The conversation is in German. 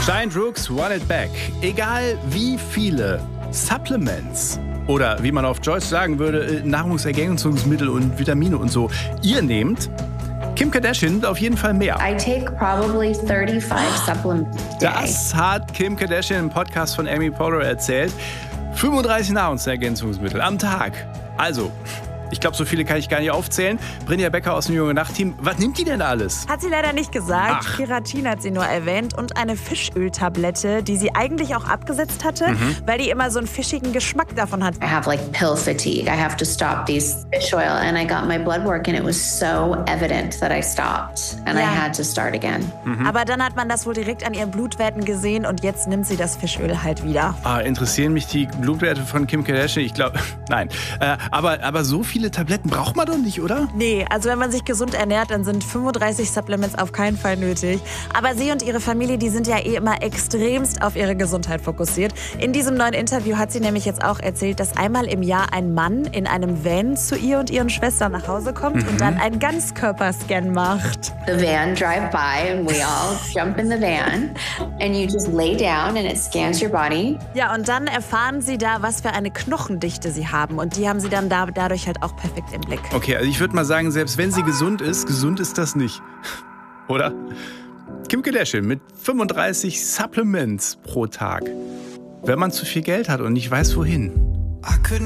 Giant Rooks, Want It Back. Egal wie viele Supplements oder wie man auf Deutsch sagen würde, Nahrungsergänzungsmittel und Vitamine und so ihr nehmt, Kim Kardashian nimmt auf jeden Fall mehr. I take probably 35 supplements a day. Das hat Kim Kardashian im Podcast von Amy Poehler erzählt. 35 Nahrungsergänzungsmittel am Tag. Also, ich glaube, so viele kann ich gar nicht aufzählen. Brinja Becker aus dem Junge Nacht-Team, was nimmt die denn alles? Hat sie leider nicht gesagt. Ach. Keratin hat sie nur erwähnt und eine Fischöltablette, die sie eigentlich auch abgesetzt hatte, weil die immer so einen fischigen Geschmack davon hat. I have like pill fatigue. I have to stop these fish oil. And I got my blood work and it was so evident that I stopped. And I had to start again. Aber dann hat man das wohl direkt an ihren Blutwerten gesehen und jetzt nimmt sie das Fischöl halt wieder. Interessieren mich die Blutwerte von Kim Kardashian? Ich glaube, nein. Aber so viele Tabletten braucht man doch nicht, oder? Nee, also wenn man sich gesund ernährt, dann sind 35 Supplements auf keinen Fall nötig. Aber sie und ihre Familie, die sind ja immer extremst auf ihre Gesundheit fokussiert. In diesem neuen Interview hat sie nämlich jetzt auch erzählt, dass einmal im Jahr ein Mann in einem Van zu ihr und ihren Schwestern nach Hause kommt und dann einen Ganzkörperscan macht. The van drive by and we all jump in the van and you just lay down and it scans your body. Ja, und dann erfahren sie da, was für eine Knochendichte sie haben. Und die haben sie dann dadurch halt auch perfekt im Blick. Okay, also ich würde mal sagen, selbst wenn sie gesund ist das nicht. Oder? Kim Kardashian mit 35 Supplements pro Tag. Wenn man zu viel Geld hat und nicht weiß, wohin.